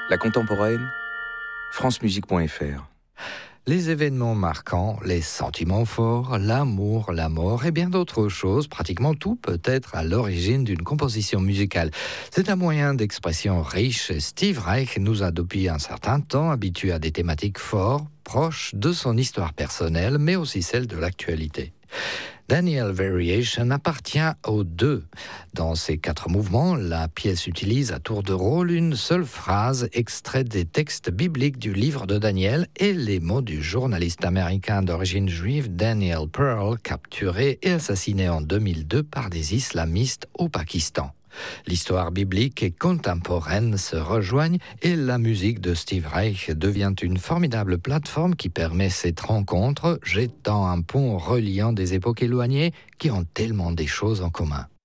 La contemporaine, francemusique.fr. Les événements marquants, les sentiments forts, l'amour, la mort et bien d'autres choses, pratiquement tout peut être à l'origine d'une composition musicale. C'est un moyen d'expression riche et Steve Reich nous a depuis un certain temps habitués à des thématiques fortes, proches de son histoire personnelle, mais aussi celle de l'actualité. Daniel Variation appartient aux deux. Dans ces 4 mouvements, la pièce utilise à tour de rôle une seule phrase extraite des textes bibliques du livre de Daniel et les mots du journaliste américain d'origine juive Daniel Pearl, capturé et assassiné en 2002 par des islamistes au Pakistan. L'histoire biblique et contemporaine se rejoignent et la musique de Steve Reich devient une formidable plateforme qui permet cette rencontre, jetant un pont reliant des époques éloignées qui ont tellement des choses en commun.